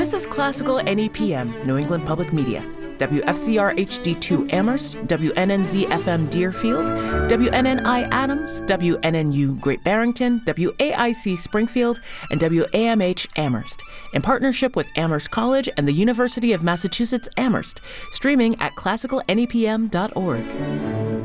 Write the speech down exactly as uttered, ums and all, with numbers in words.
This is Classical N E P M, New England Public Media. W F C R H D two Amherst, W N N Z F M Deerfield, W N N I Adams, W N N U Great Barrington, W A I C Springfield, and W A M H Amherst, in partnership with Amherst College and the University of Massachusetts Amherst, streaming at classical N E P M dot org.